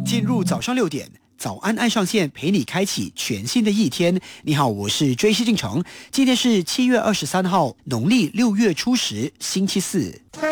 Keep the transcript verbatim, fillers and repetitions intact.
进入早上六点，早安爱上线陪你开启全新的一天。你好，我是追西进城，今天是七月二十三号，农历六月初十，星期四。